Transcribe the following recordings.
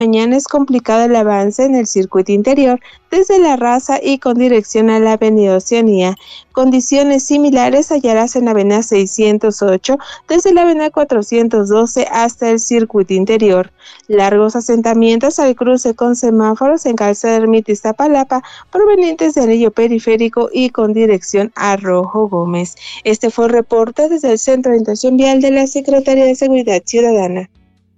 Mañana es complicado el avance en el circuito interior desde La Raza y con dirección a la avenida Oceanía. Condiciones similares hallarás en la avenida 608 desde la avenida 412 hasta el circuito interior. Largos asentamientos al cruce con semáforos en Calzada Ermita Iztapalapa provenientes del anillo periférico y con dirección a Rojo Gómez. Este fue el reporte desde el Centro de Orientación Vial de la Secretaría de Seguridad Ciudadana.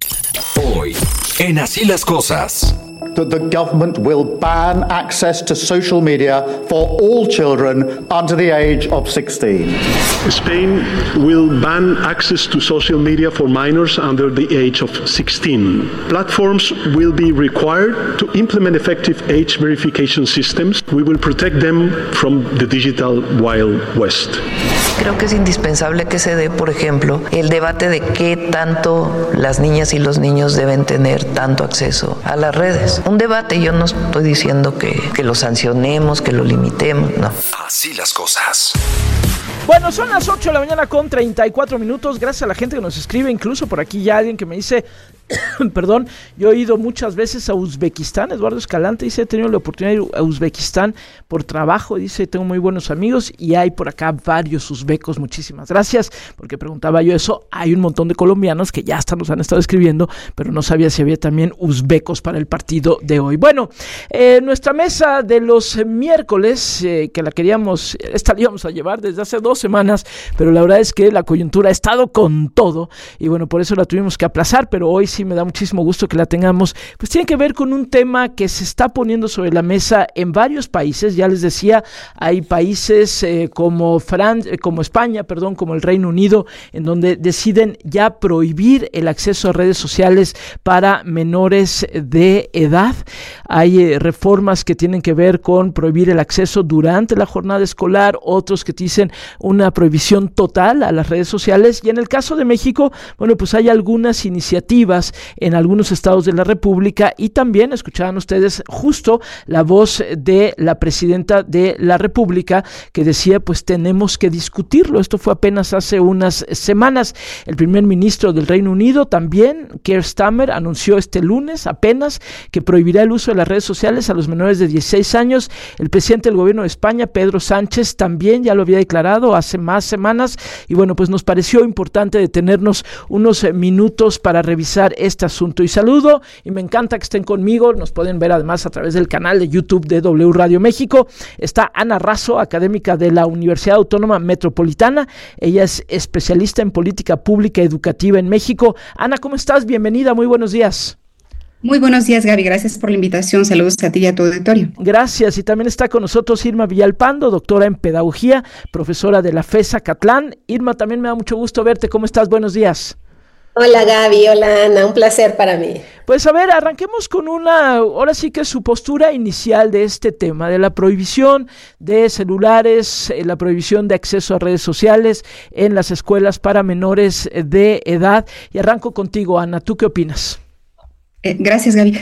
Hoy, en Así las Cosas. That the government will ban access to social media for all children under the age of 16. Spain will ban access to social media for minors under the age of 16. Platforms will be required to implement effective age verification systems. We will protect them from the digital Wild West. Creo que es indispensable que se dé, por ejemplo, el debate de qué tanto las niñas y los niños deben tener tanto acceso a las redes. Un debate, yo no estoy diciendo que lo sancionemos, que lo limitemos, no. Así las cosas. Bueno, son las 8 de la mañana con 34 minutos. Gracias a la gente que nos escribe, incluso por aquí ya alguien que me dice, perdón, yo he ido muchas veces a Uzbekistán. Eduardo Escalante dice, he tenido la oportunidad de ir a Uzbekistán por trabajo. Dice, tengo muy buenos amigos y hay por acá varios uzbecos. Muchísimas gracias, porque preguntaba yo eso. Hay un montón de colombianos que ya hasta nos han estado escribiendo, pero no sabía si había también uzbecos para el partido de hoy. Bueno, nuestra mesa de los miércoles, que esta la íbamos a llevar desde hace 2 semanas, pero la verdad es que la coyuntura ha estado con todo y bueno, por eso la tuvimos que aplazar, pero hoy sí me da muchísimo gusto que la tengamos. Pues tiene que ver con un tema que se está poniendo sobre la mesa en varios países. Ya les decía, hay países como España, como el Reino Unido, en donde deciden ya prohibir el acceso a redes sociales para menores de edad. Hay reformas que tienen que ver con prohibir el acceso durante la jornada escolar, otros que dicen una prohibición total a las redes sociales, y en el caso de México, bueno, pues hay algunas iniciativas en algunos estados de la República, y también escuchaban ustedes justo la voz de la presidenta de la República que decía, pues tenemos que discutirlo. Esto fue apenas hace unas semanas. El primer ministro del Reino Unido también, Keir Starmer, anunció este lunes apenas que prohibirá el uso de las redes sociales a los menores de 16 años. El presidente del gobierno de España, Pedro Sánchez, también ya lo había declarado hace más semanas, y bueno, pues nos pareció importante detenernos unos minutos para revisar este asunto. Y saludo, y me encanta que estén conmigo, nos pueden ver además a través del canal de YouTube de W Radio México. Está Ana Razo, académica de la Universidad Autónoma Metropolitana. Ella es especialista en política pública educativa en México. Ana, ¿cómo estás? Bienvenida, muy buenos días. Muy buenos días, Gaby. Gracias por la invitación. Saludos a ti y a tu auditorio. Gracias. Y también está con nosotros Irma Villalpando, doctora en pedagogía, profesora de la FES Acatlán. Irma, también me da mucho gusto verte. ¿Cómo estás? Buenos días. Hola Gaby, hola Ana, un placer para mí. Pues a ver, arranquemos con ahora sí que su postura inicial de este tema, de la prohibición de celulares, la prohibición de acceso a redes sociales en las escuelas para menores de edad. Y arranco contigo, Ana, ¿tú qué opinas? Gracias, Gaby.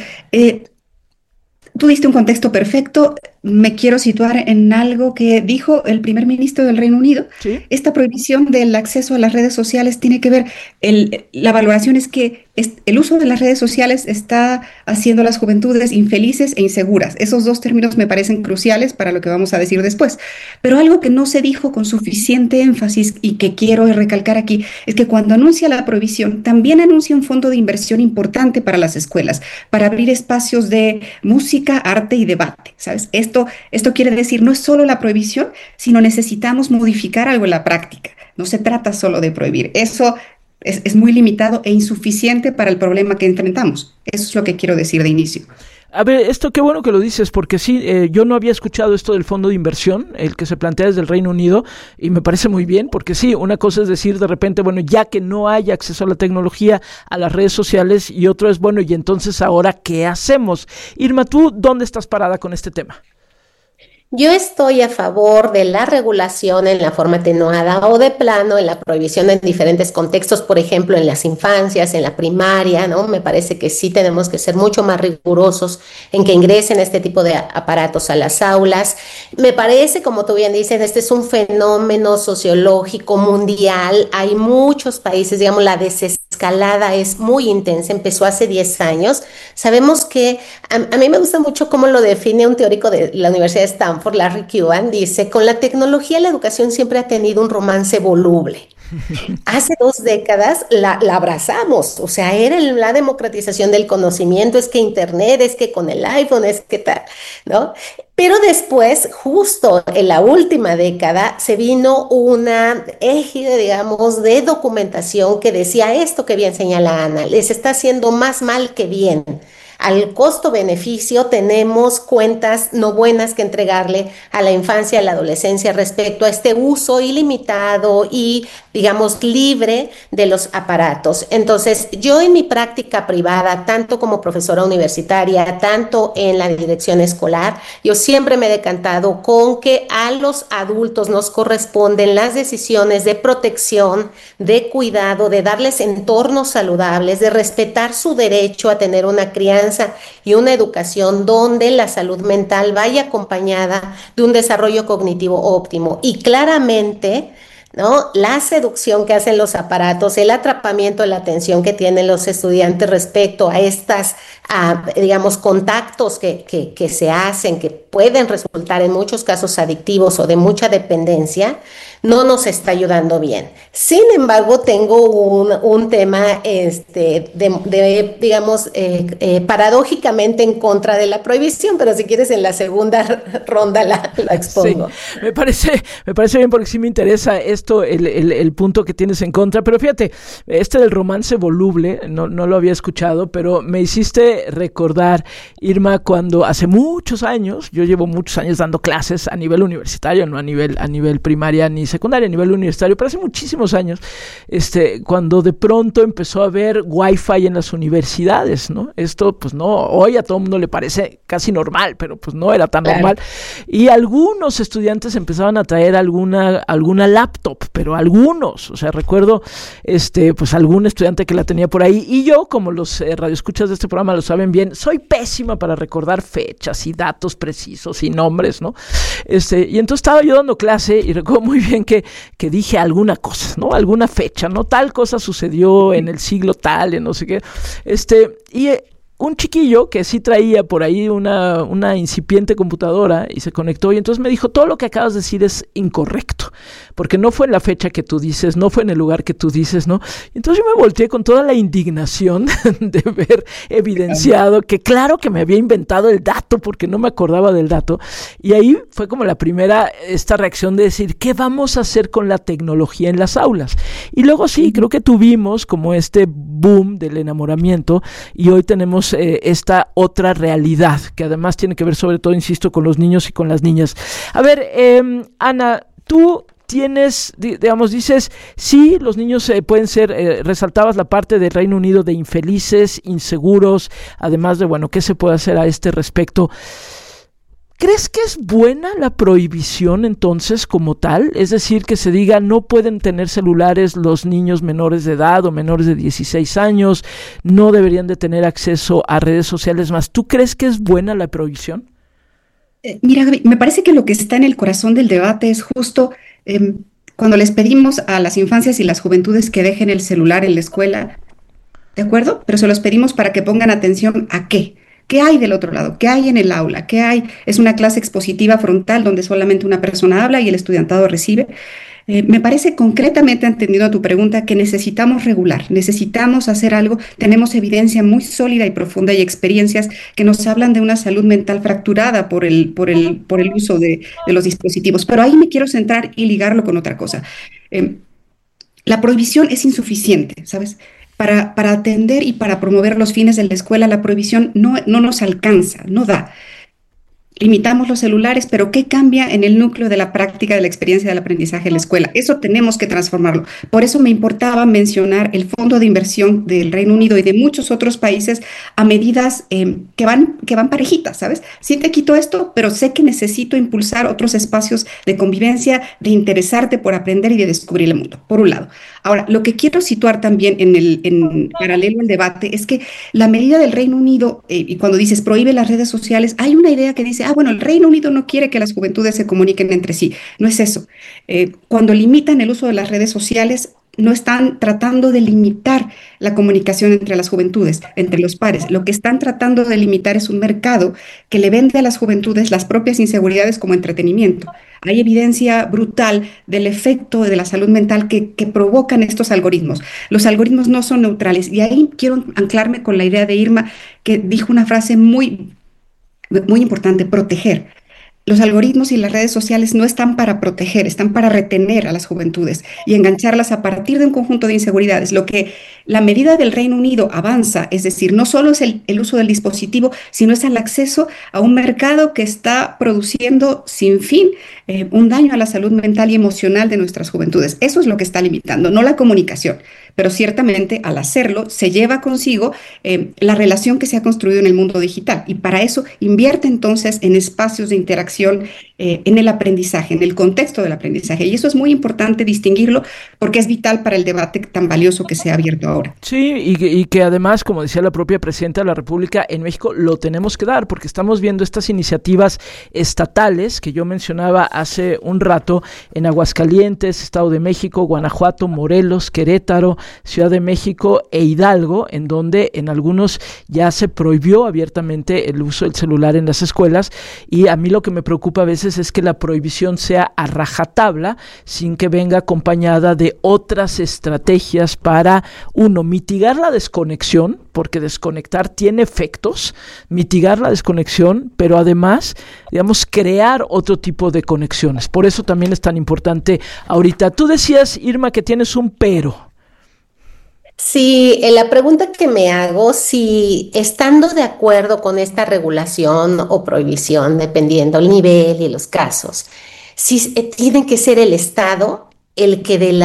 Tú diste un contexto perfecto. Me quiero situar en algo que dijo el primer ministro del Reino Unido. ¿Sí? Esta prohibición del acceso a las redes sociales tiene que ver, la valoración es que el uso de las redes sociales está haciendo a las juventudes infelices e inseguras. Esos dos términos me parecen cruciales para lo que vamos a decir después. Pero algo que no se dijo con suficiente énfasis y que quiero recalcar aquí es que cuando anuncia la prohibición, también anuncia un fondo de inversión importante para las escuelas, para abrir espacios de música, arte y debate, ¿sabes? Esto quiere decir, no es solo la prohibición, sino necesitamos modificar algo en la práctica. No se trata solo de prohibir. Eso es muy limitado e insuficiente para el problema que enfrentamos. Eso es lo que quiero decir de inicio. A ver, esto qué bueno que lo dices, porque sí, yo no había escuchado esto del fondo de inversión, el que se plantea desde el Reino Unido, y me parece muy bien, porque sí, una cosa es decir de repente, bueno, ya que no hay acceso a la tecnología, a las redes sociales, y otro es, bueno, y entonces ahora, ¿qué hacemos? Irma, ¿tú dónde estás parada con este tema? Yo estoy a favor de la regulación en la forma atenuada o de plano en la prohibición en diferentes contextos, por ejemplo, en las infancias, en la primaria, ¿no? Me parece que sí tenemos que ser mucho más rigurosos en que ingresen este tipo de aparatos a las aulas. Me parece, como tú bien dices, este es un fenómeno sociológico mundial. Hay muchos países, digamos, la desescalada escalada es muy intensa, empezó hace 10 años. Sabemos que, a mí me gusta mucho cómo lo define un teórico de la Universidad de Stanford, Larry Cuban, dice, con la tecnología la educación siempre ha tenido un romance voluble. Hace 2 décadas la abrazamos, o sea, era la democratización del conocimiento, es que internet, es que con el iPhone, es que tal, ¿no? Pero después, justo en la última década, se vino una égide, digamos, de documentación que decía esto que bien señala Ana, les está haciendo más mal que bien. Al costo-beneficio tenemos cuentas no buenas que entregarle a la infancia, a la adolescencia respecto a este uso ilimitado y, digamos, libre de los aparatos. Entonces, yo en mi práctica privada, tanto como profesora universitaria, tanto en la dirección escolar, yo siempre me he decantado con que a los adultos nos corresponden las decisiones de protección, de cuidado, de darles entornos saludables, de respetar su derecho a tener una crianza y una educación donde la salud mental vaya acompañada de un desarrollo cognitivo óptimo. Y claramente, ¿no?, la seducción que hacen los aparatos, el atrapamiento de la atención que tienen los estudiantes respecto a estas, digamos, contactos que se hacen, que pueden resultar en muchos casos adictivos o de mucha dependencia, no nos está ayudando bien. Sin embargo, tengo un tema digamos, paradójicamente en contra de la prohibición, pero si quieres en la segunda ronda la expongo. Sí, me parece bien porque sí me interesa esto, el punto que tienes en contra, pero fíjate, del romance voluble, no lo había escuchado, pero me hiciste recordar, Irma, cuando hace muchos años, yo llevo muchos años dando clases a nivel universitario, no a nivel primaria ni secundaria, a nivel universitario, pero hace muchísimos años, cuando de pronto empezó a haber Wi-Fi en las universidades, ¿no? Esto, pues no, hoy a todo el mundo le parece casi normal, pero pues no era tan normal. Y algunos estudiantes empezaban a traer alguna laptop, pero algunos, o sea, recuerdo, pues algún estudiante que la tenía por ahí, y yo, como los radioescuchas de este programa lo saben bien, soy pésima para recordar fechas y datos precisos y nombres, ¿no? Y entonces estaba yo dando clase y recuerdo muy bien que dije alguna cosa, ¿no? Alguna fecha, ¿no? Tal cosa sucedió en el siglo tal, en no sé qué. Y un chiquillo que sí traía por ahí una incipiente computadora y se conectó y entonces me dijo, todo lo que acabas de decir es incorrecto, porque no fue en la fecha que tú dices, no fue en el lugar que tú dices, ¿no? Y entonces yo me volteé con toda la indignación de ver evidenciado que claro que me había inventado el dato porque no me acordaba del dato, y ahí fue como la primera esta reacción de decir, ¿qué vamos a hacer con la tecnología en las aulas? Y luego sí, creo que tuvimos como este boom del enamoramiento y hoy tenemos esta otra realidad que además tiene que ver sobre todo, insisto, con los niños y con las niñas. A ver, Ana, tú tienes, digamos, dices, sí, los niños pueden ser, resaltabas la parte del Reino Unido de infelices, inseguros, además de, bueno, ¿qué se puede hacer a este respecto? ¿Crees que es buena la prohibición entonces como tal? Es decir, que se diga no pueden tener celulares los niños menores de edad o menores de 16 años, no deberían de tener acceso a redes sociales más. ¿Tú crees que es buena la prohibición? Mira, Gaby, me parece que lo que está en el corazón del debate es justo cuando les pedimos a las infancias y las juventudes que dejen el celular en la escuela, ¿de acuerdo? Pero se los pedimos para que pongan atención ¿a qué? ¿Qué hay del otro lado? ¿Qué hay en el aula? ¿Qué hay? Es una clase expositiva frontal donde solamente una persona habla y el estudiantado recibe. Me parece concretamente, entendiendo a tu pregunta, que necesitamos regular, necesitamos hacer algo. Tenemos evidencia muy sólida y profunda y experiencias que nos hablan de una salud mental fracturada por el uso de los dispositivos. Pero ahí me quiero centrar y ligarlo con otra cosa. La prohibición es insuficiente, ¿sabes? Para atender y para promover los fines de la escuela, la prohibición no nos alcanza, no da. Limitamos los celulares, pero ¿qué cambia en el núcleo de la práctica de la experiencia del aprendizaje en la escuela? Eso tenemos que transformarlo. Por eso me importaba mencionar el fondo de inversión del Reino Unido y de muchos otros países a medidas que van parejitas, ¿sabes? Sí te quito esto, pero sé que necesito impulsar otros espacios de convivencia, de interesarte por aprender y de descubrir el mundo, por un lado. Ahora, lo que quiero situar también en paralelo al debate es que la medida del Reino Unido, y cuando dices prohíbe las redes sociales, hay una idea que dice, bueno, el Reino Unido no quiere que las juventudes se comuniquen entre sí. No es eso. Cuando limitan el uso de las redes sociales, no están tratando de limitar la comunicación entre las juventudes, entre los pares. Lo que están tratando de limitar es un mercado que le vende a las juventudes las propias inseguridades como entretenimiento. Hay evidencia brutal del efecto de la salud mental que provocan estos algoritmos. Los algoritmos no son neutrales, y ahí quiero anclarme con la idea de Irma, que dijo una frase muy importante: proteger. Los algoritmos y las redes sociales no están para proteger, están para retener a las juventudes y engancharlas a partir de un conjunto de inseguridades. Lo que la medida del Reino Unido avanza, es decir, no solo es el uso del dispositivo, sino es el acceso a un mercado que está produciendo sin fin un daño a la salud mental y emocional de nuestras juventudes. Eso es lo que está limitando, no la comunicación, pero ciertamente al hacerlo se lleva consigo la relación que se ha construido en el mundo digital, y para eso invierte entonces en espacios de interacción en el aprendizaje, en el contexto del aprendizaje, y eso es muy importante distinguirlo porque es vital para el debate tan valioso que se ha abierto ahora. Sí, y que además, como decía la propia Presidenta de la República, en México lo tenemos que dar, porque estamos viendo estas iniciativas estatales que yo mencionaba hace un rato en Aguascalientes, Estado de México, Guanajuato, Morelos, Querétaro, Ciudad de México e Hidalgo, en donde en algunos ya se prohibió abiertamente el uso del celular en las escuelas, y a mí lo que me preocupa a veces es que la prohibición sea a rajatabla, sin que venga acompañada de otras estrategias para, uno, mitigar la desconexión, porque desconectar tiene efectos, mitigar la desconexión, pero además, digamos, crear otro tipo de conexiones. Por eso también es tan importante ahorita. Tú decías, Irma, que tienes un pero. Sí, la pregunta que me hago, si estando de acuerdo con esta regulación o prohibición, dependiendo el nivel y los casos, si tiene que ser el Estado el que dé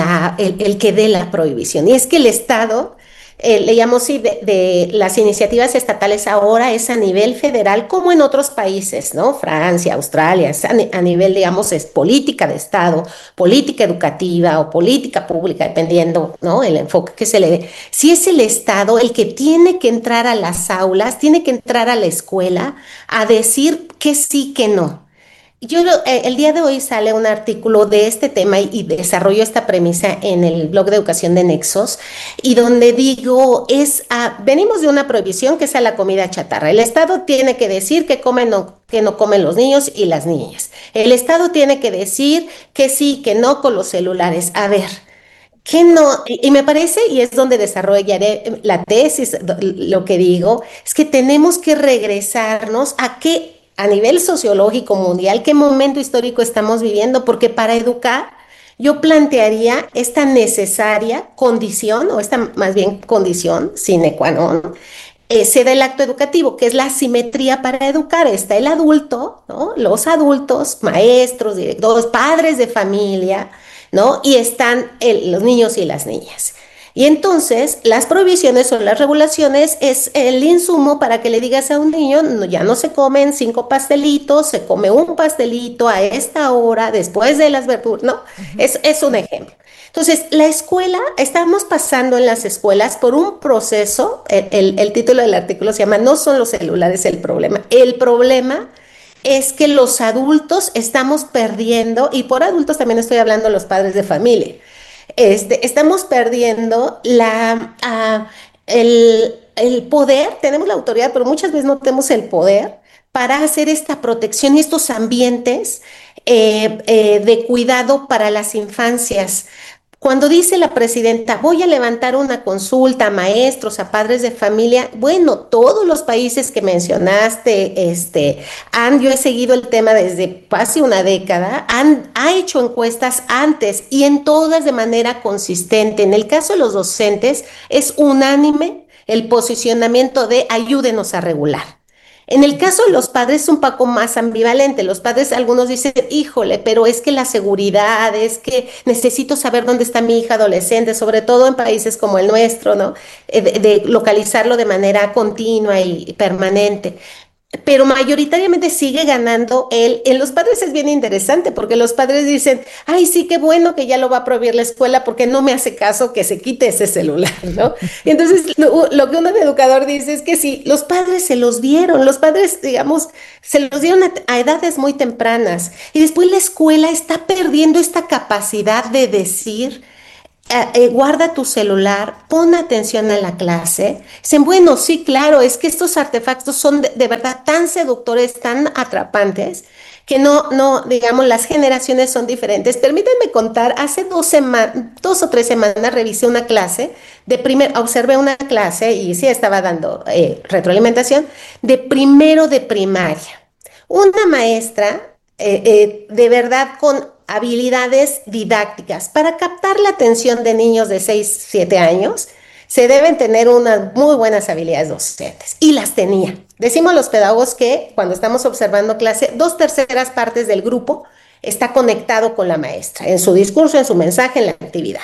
la prohibición. Y es que el Estado, le llamo así, de las iniciativas estatales ahora es a nivel federal, como en otros países, ¿no? Francia, Australia, es a nivel, digamos, es política de Estado, política educativa o política pública, dependiendo, ¿no?, el enfoque que se le dé. Si es el Estado el que tiene que entrar a las aulas, tiene que entrar a la escuela a decir que sí, que no. El día de hoy sale un artículo de este tema y desarrollo esta premisa en el blog de Educación de Nexos, y donde digo, venimos de una prohibición que es a la comida chatarra. El Estado tiene que decir que no comen los niños y las niñas. El Estado tiene que decir que sí, que no con los celulares. A ver, que no, y me parece, y es donde desarrollaré la tesis, lo que digo, es que tenemos que regresarnos a nivel sociológico mundial, qué momento histórico estamos viviendo, porque para educar yo plantearía esta necesaria condición, o esta más bien condición sine qua non, se da el acto educativo, que es la simetría para educar. Está el adulto, ¿no?, los adultos, maestros, directores, padres de familia, ¿no?, y están los niños y las niñas. Y entonces las prohibiciones o las regulaciones es el insumo para que le digas a un niño, ya no se comen 5 pastelitos, se come un pastelito a esta hora, después de las verduras, ¿no? Es un ejemplo. Entonces, la escuela, estamos pasando en las escuelas por un proceso, el título del artículo se llama "No son los celulares el problema". El problema es que los adultos estamos perdiendo, y por adultos también estoy hablando de los padres de familia, estamos perdiendo el poder. Tenemos la autoridad, pero muchas veces no tenemos el poder para hacer esta protección y estos ambientes de cuidado para las infancias. Cuando dice la presidenta, voy a levantar una consulta a maestros, a padres de familia, bueno, todos los países que mencionaste, yo he seguido el tema desde casi una década, ha hecho encuestas antes y en todas de manera consistente. En el caso de los docentes es unánime el posicionamiento de ayúdenos a regular. En el caso de los padres es un poco más ambivalente. Los padres, algunos dicen, híjole, pero es que la seguridad, es que necesito saber dónde está mi hija adolescente, sobre todo en países como el nuestro, ¿no? De localizarlo de manera continua y permanente. Pero mayoritariamente sigue ganando él. En los padres es bien interesante porque los padres dicen, ay, sí, qué bueno que ya lo va a prohibir la escuela porque no me hace caso que se quite ese celular, ¿no? Y entonces lo que un educador dice es que sí, los padres se los dieron, los padres, digamos, se los dieron a edades muy tempranas, y después la escuela está perdiendo esta capacidad de decir, guarda tu celular, pon atención a la clase. Dicen, bueno, sí, claro, es que estos artefactos son de verdad tan seductores, tan atrapantes, que digamos, las generaciones son diferentes. Permítanme contar, hace 2 o 3 semanas revisé una clase observé una clase y sí estaba dando retroalimentación de primero de primaria. Una maestra, de verdad, con habilidades didácticas para captar la atención de niños de 6, 7 años, se deben tener unas muy buenas habilidades docentes, y las tenía. Decimos los pedagogos que cuando estamos observando clase, 2/3 partes del grupo está conectado con la maestra, en su discurso, en su mensaje, en la actividad.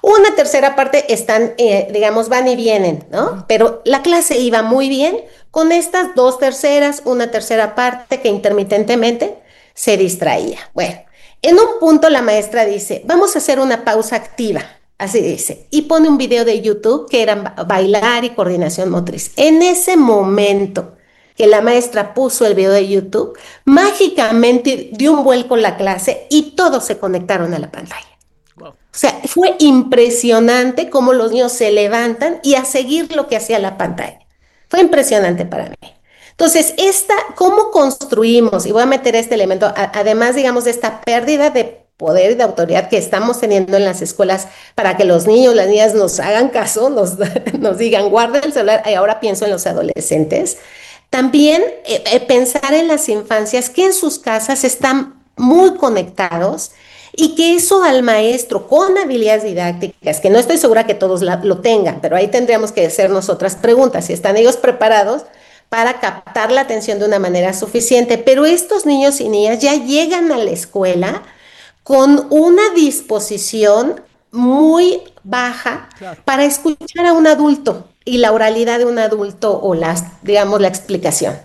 1/3 parte están, digamos, van y vienen, ¿no? Pero la clase iba muy bien con estas 2/3, 1/3 parte que intermitentemente se distraía. Bueno, en un punto la maestra dice, vamos a hacer una pausa activa, así dice, y pone un video de YouTube que era bailar y coordinación motriz. En ese momento que la maestra puso el video de YouTube, mágicamente dio un vuelco la clase y todos se conectaron a la pantalla. Wow. O sea, fue impresionante cómo los niños se levantan y a seguir lo que hacía la pantalla. Fue impresionante para mí. Entonces, ¿cómo construimos? Y voy a meter este elemento, además, digamos, de esta pérdida de poder y de autoridad que estamos teniendo en las escuelas para que los niños, las niñas nos hagan caso, nos digan, guarda el celular, y ahora pienso en los adolescentes. También pensar en las infancias que en sus casas están muy conectados y que eso al maestro con habilidades didácticas, que no estoy segura que todos lo tengan, pero ahí tendríamos que hacernos otras preguntas, si están ellos preparados para captar la atención de una manera suficiente. Pero estos niños y niñas ya llegan a la escuela con una disposición muy baja, claro, para escuchar a un adulto y la oralidad de un adulto o la explicación.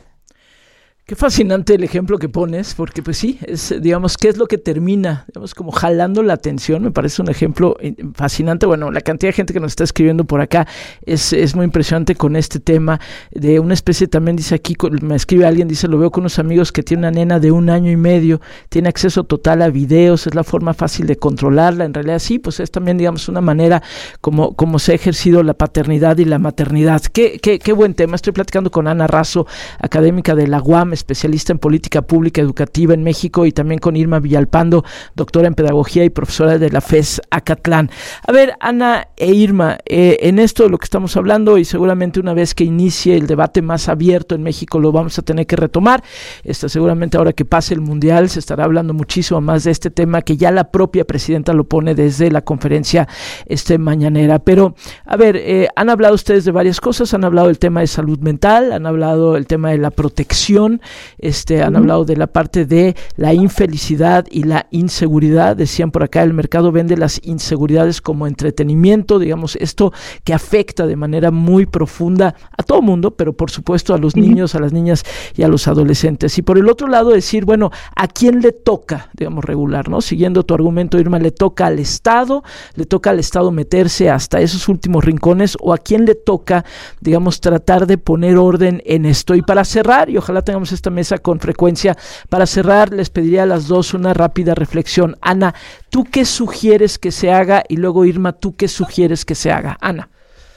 Qué fascinante el ejemplo que pones, porque pues sí, digamos, ¿qué es lo que termina? Digamos, como jalando la atención. Me parece un ejemplo fascinante. Bueno, la cantidad de gente que nos está escribiendo por acá es muy impresionante con este tema de una especie, también dice aquí, me escribe alguien, dice, lo veo con unos amigos que tiene una nena de 1 año y medio, tiene acceso total a videos, es la forma fácil de controlarla. En realidad sí, pues es también, digamos, una manera como se ha ejercido la paternidad y la maternidad. Qué buen tema. Estoy platicando con Ana Razo, académica de la UAM, especialista en política pública educativa en México, y también con Irma Villalpando, doctora en pedagogía y profesora de la FES Acatlán. A ver, Ana e Irma, en esto de lo que estamos hablando, y seguramente una vez que inicie el debate más abierto en México lo vamos a tener que retomar, seguramente ahora que pase el Mundial se estará hablando muchísimo más de este tema, que ya la propia presidenta lo pone desde la conferencia mañanera. Pero, a ver, han hablado ustedes de varias cosas, han hablado del tema de salud mental, han hablado del tema de la protección, han hablado de la parte de la infelicidad y la inseguridad. Decían por acá, el mercado vende las inseguridades como entretenimiento, digamos, esto que afecta de manera muy profunda a todo mundo, pero por supuesto a los niños, a las niñas y a los adolescentes. Y por el otro lado decir, bueno, ¿a quién le toca, digamos, regular, ¿no? Siguiendo tu argumento, Irma, ¿le toca al Estado meterse hasta esos últimos rincones, o a quién le toca, digamos, tratar de poner orden en esto? Y para cerrar, y ojalá tengamos esta mesa con frecuencia, para cerrar les pediría a las dos una rápida reflexión. Ana, ¿tú qué sugieres que se haga? Y luego Irma, ¿tú qué sugieres que se haga? Ana.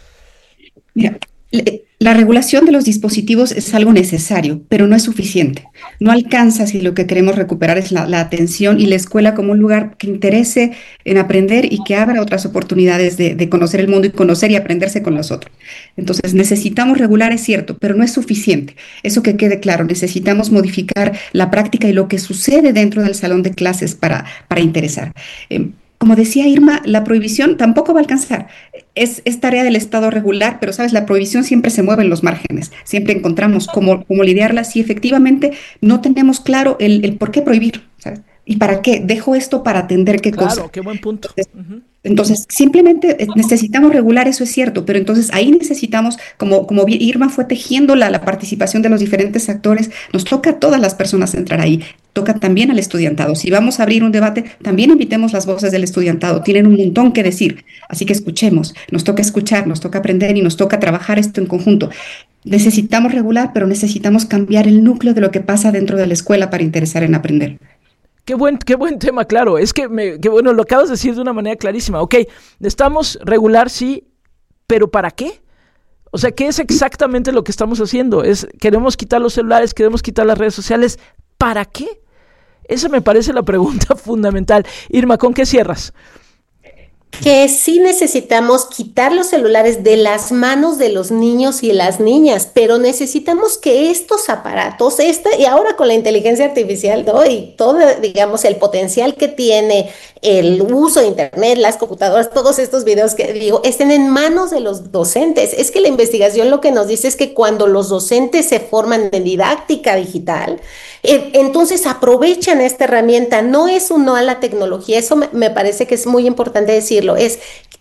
Mira, la regulación de los dispositivos es algo necesario, pero no es suficiente. No alcanza si lo que queremos recuperar es la atención y la escuela como un lugar que interese en aprender y que abra otras oportunidades de conocer el mundo y conocer y aprenderse con los otros. Entonces necesitamos regular, es cierto, pero no es suficiente. Eso que quede claro, necesitamos modificar la práctica y lo que sucede dentro del salón de clases para interesar. Como decía Irma, la prohibición tampoco va a alcanzar. Es tarea del Estado regular, pero, ¿sabes? La prohibición siempre se mueve en los márgenes. Siempre encontramos cómo lidiarla si efectivamente no tenemos claro el por qué prohibir, ¿sabes? ¿Y para qué? Dejo esto para atender qué cosa. Claro, qué buen punto. Entonces, simplemente necesitamos regular, eso es cierto, pero entonces ahí necesitamos, como Irma fue tejiendo la participación de los diferentes actores, nos toca a todas las personas entrar ahí, toca también al estudiantado. Si vamos a abrir un debate, también invitemos las voces del estudiantado, tienen un montón que decir, así que escuchemos, nos toca escuchar, nos toca aprender y nos toca trabajar esto en conjunto. Necesitamos regular, pero necesitamos cambiar el núcleo de lo que pasa dentro de la escuela para interesar en aprender. Qué buen tema, claro. Es que bueno, lo acabas de decir de una manera clarísima. Ok, necesitamos regular, sí, pero ¿para qué? O sea, ¿qué es exactamente lo que estamos haciendo? Queremos quitar los celulares, queremos quitar las redes sociales. ¿Para qué? Esa me parece la pregunta fundamental. Irma, ¿con qué cierras? Que sí necesitamos quitar los celulares de las manos de los niños y las niñas, pero necesitamos que estos aparatos, y ahora con la inteligencia artificial, ¿no? Y todo, digamos, el potencial que tiene el uso de internet, las computadoras, todos estos videos que digo, estén en manos de los docentes. Es que la investigación lo que nos dice es que cuando los docentes se forman en didáctica digital, entonces aprovechan esta herramienta. No es un no a la tecnología, eso me parece que es muy importante decirlo, es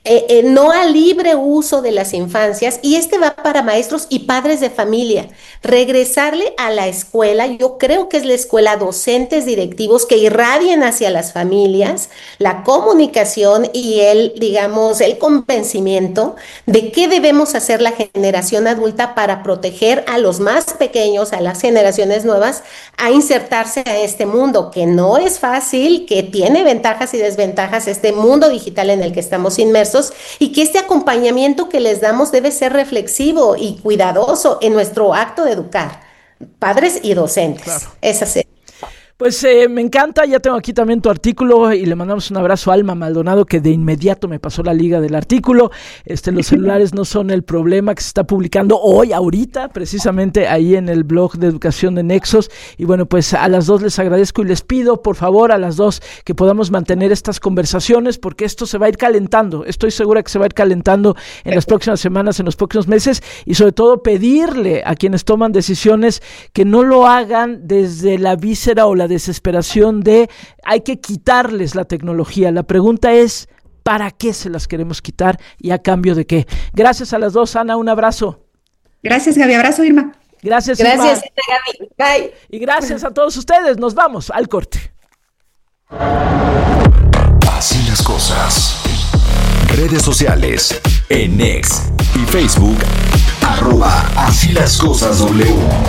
no al libre uso de las infancias, y va para maestros y padres de familia. Regresarle a la escuela, yo creo que es la escuela, docentes, directivos que irradien hacia las familias la comunicación y el convencimiento de qué debemos hacer la generación adulta para proteger a los más pequeños, a las generaciones nuevas, a insertarse a este mundo, que no es fácil, que tiene ventajas y desventajas, este mundo digital en el que estamos inmersos, y que este acompañamiento que les damos debe ser reflexivo y cuidadoso en nuestro acto de educar, padres y docentes. Claro. Es así. Pues me encanta, ya tengo aquí también tu artículo y le mandamos un abrazo a Alma Maldonado, que de inmediato me pasó la liga del artículo. Los celulares no son el problema, que se está publicando hoy, ahorita, precisamente ahí en el blog de educación de Nexos. Y bueno, pues a las dos les agradezco y les pido, por favor, a las dos que podamos mantener estas conversaciones, porque esto se va a ir calentando. Estoy segura que se va a ir calentando en las próximas semanas, en los próximos meses, y sobre todo pedirle a quienes toman decisiones que no lo hagan desde la víscera o la desesperación de hay que quitarles la tecnología. La pregunta es, ¿para qué se las queremos quitar y a cambio de qué? Gracias a las dos, Ana, un abrazo. Gracias, Gaby. Abrazo, Irma. Gracias, Gracias, Gaby. Bye. Y gracias a todos ustedes. Nos vamos al corte. Así las cosas. Redes sociales en X y Facebook @así las cosas W.